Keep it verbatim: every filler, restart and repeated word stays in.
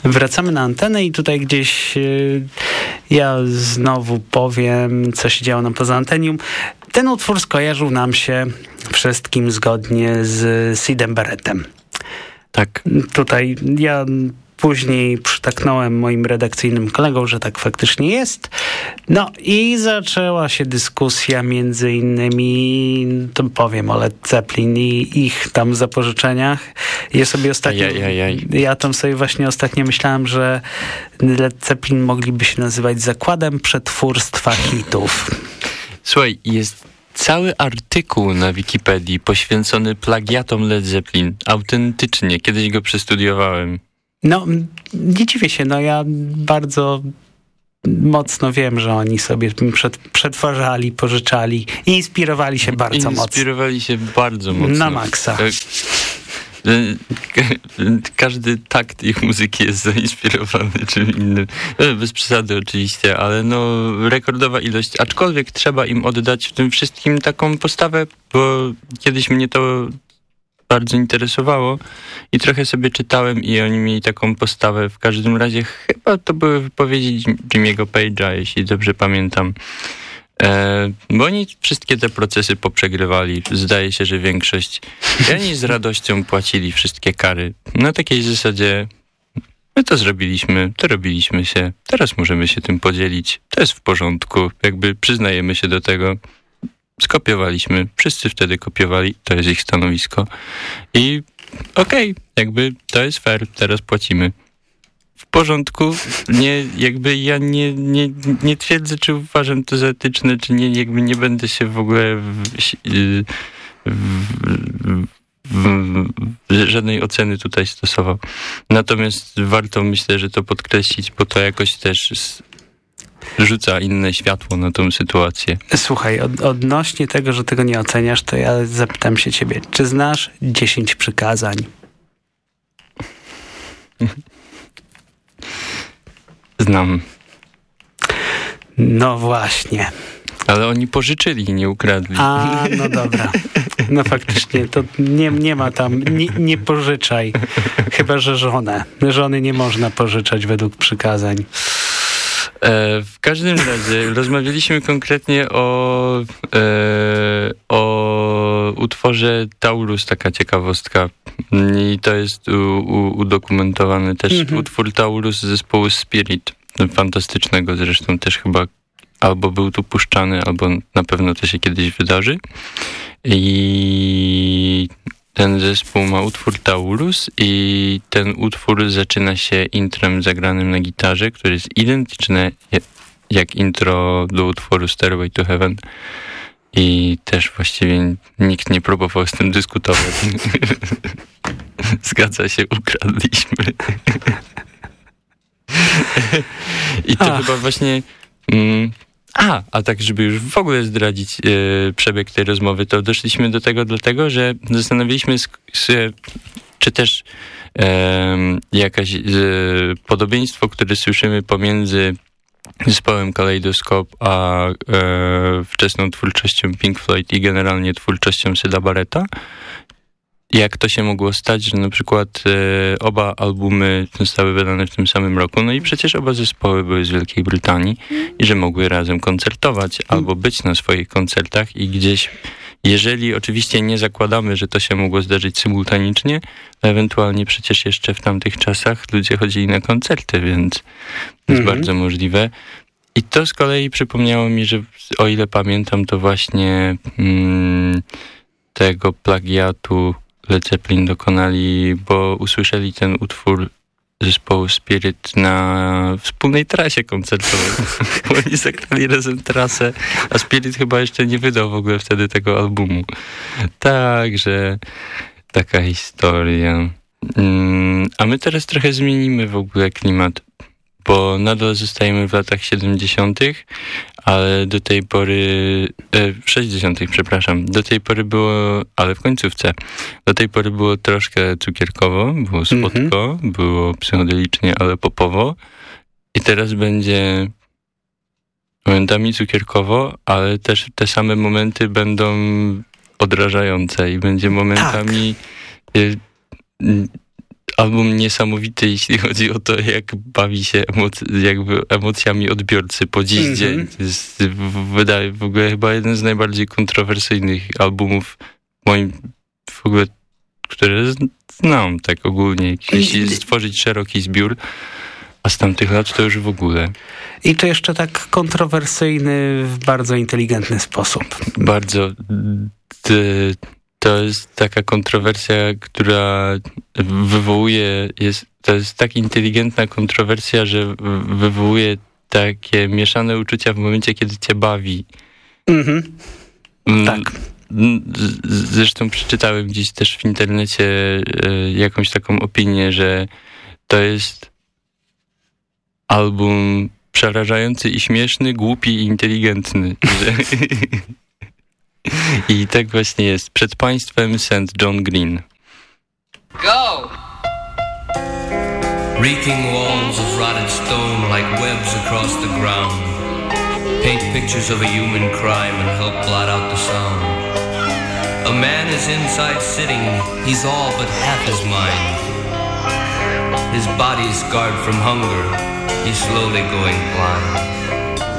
Wracamy na antenę i tutaj gdzieś yy, ja znowu powiem, co się działo na poza antenium. Ten utwór skojarzył nam się wszystkim zgodnie z Sidem Barrettem. Tak. Tutaj ja później przytaknąłem moim redakcyjnym kolegom, że tak faktycznie jest. No i zaczęła się dyskusja między innymi, to powiem o Led Zeppelin i ich tam zapożyczeniach. Ja sobie ostatnio, Ajajaj. ja tam sobie właśnie ostatnio myślałem, że Led Zeppelin mogliby się nazywać Zakładem Przetwórstwa Hitów. Słuchaj, jest cały artykuł na Wikipedii poświęcony plagiatom Led Zeppelin. Autentycznie, kiedyś go przestudiowałem. No, nie dziwię się, no ja bardzo mocno wiem, że oni sobie przed, przetwarzali, pożyczali i inspirowali się bardzo inspirowali mocno. Inspirowali się bardzo mocno. Na maksa. Każdy takt ich muzyki jest zainspirowany czym innym. Bez przesady oczywiście, ale no rekordowa ilość. Aczkolwiek trzeba im oddać w tym wszystkim taką postawę, bo kiedyś mnie to bardzo interesowało i trochę sobie czytałem i oni mieli taką postawę. W każdym razie chyba to były wypowiedzi Jimmy'ego Page'a, jeśli dobrze pamiętam. E, bo oni wszystkie te procesy poprzegrywali. Zdaje się, że większość. I oni z radością płacili wszystkie kary. Na takiej zasadzie my to zrobiliśmy, to robiliśmy się, teraz możemy się tym podzielić. To jest w porządku. Jakby przyznajemy się do tego. Skopiowaliśmy. Wszyscy wtedy kopiowali. To jest ich stanowisko. I okej, okay, jakby to jest fair. Teraz płacimy. W porządku. Nie, jakby ja nie, nie, nie twierdzę, czy uważam to za etyczne, czy nie. Jakby nie będę się w ogóle w, w, w, w, w żadnej oceny tutaj stosował. Natomiast warto, myślę, że to podkreślić, bo to jakoś też rzuca inne światło na tą sytuację. Słuchaj, od, odnośnie tego, że tego nie oceniasz, to ja zapytam się ciebie, czy znasz dziesięć przykazań? Znam. No właśnie. Ale oni pożyczyli, nie ukradli. A, no dobra. No faktycznie, to nie, nie ma tam, nie, nie pożyczaj. Chyba że żonę. Żony nie można pożyczać według przykazań. E, w każdym razie rozmawialiśmy konkretnie o, e, o utworze Taurus, taka ciekawostka. I to jest u, u, udokumentowany też mm-hmm. utwór Taurus zespołu Spirit. Fantastycznego zresztą też chyba albo był tu puszczany, albo na pewno to się kiedyś wydarzy. I ten zespół ma utwór Taurus i ten utwór zaczyna się intrem zagranym na gitarze, który jest identyczne jak intro do utworu Stairway to Heaven. I też właściwie nikt nie próbował z tym dyskutować. Zgadza się, ukradliśmy. I to Ach. chyba właśnie... Mm, a, a tak, żeby już w ogóle zdradzić e, przebieg tej rozmowy, to doszliśmy do tego dlatego, że zastanawialiśmy się, czy też e, jakaś e, podobieństwo, które słyszymy pomiędzy zespołem Kalejdoskop a e, wczesną twórczością Pink Floyd i generalnie twórczością Syda Barretta. Jak to się mogło stać, że na przykład e, oba albumy zostały wydane w tym samym roku, no i przecież oba zespoły były z Wielkiej Brytanii i że mogły razem koncertować albo być na swoich koncertach i gdzieś, jeżeli oczywiście nie zakładamy, że to się mogło zdarzyć symultanicznie, to ewentualnie przecież jeszcze w tamtych czasach ludzie chodzili na koncerty, więc to jest mhm. bardzo możliwe. I to z kolei przypomniało mi, że o ile pamiętam, to właśnie mm, tego plagiatu Led Zeppelin dokonali, bo usłyszeli ten utwór zespołu Spirit na wspólnej trasie koncertowej. Bo oni zagrali razem trasę, a Spirit chyba jeszcze nie wydał w ogóle wtedy tego albumu. Także taka historia. A my teraz trochę zmienimy w ogóle klimat, bo nadal zostajemy w latach siedemdziesiątych, ale do tej pory, e, sześćdziesiątych, przepraszam, do tej pory było, ale w końcówce, do tej pory było troszkę cukierkowo, było słodko, mm-hmm. było psychodelicznie, ale popowo i teraz będzie momentami cukierkowo, ale też te same momenty będą odrażające i będzie momentami tak. y, y, album niesamowity, jeśli chodzi o to, jak bawi się emoc- jakby emocjami odbiorcy po dziś mm-hmm. dzień. To jest, wydaje w ogóle chyba jeden z najbardziej kontrowersyjnych albumów moim w ogóle, które znam tak ogólnie. Jeśli stworzyć szeroki zbiór, a z tamtych lat to już w ogóle. I to jeszcze tak kontrowersyjny w bardzo inteligentny sposób. Bardzo. To jest taka kontrowersja, która wywołuje, jest, to jest tak inteligentna kontrowersja, że wywołuje takie mieszane uczucia w momencie, kiedy cię bawi. Mhm. Tak. Zresztą przeczytałem gdzieś też w internecie jakąś taką opinię, że to jest album przerażający i śmieszny, głupi i inteligentny. I tak właśnie jest. Przed państwem Saint John Green. Go! Reeking walls of rotted stone like webs across the ground. Paint pictures of a human crime and help blot out the sound. A man is inside sitting, he's all but half his mind. His body is scarred from hunger, he's slowly going blind.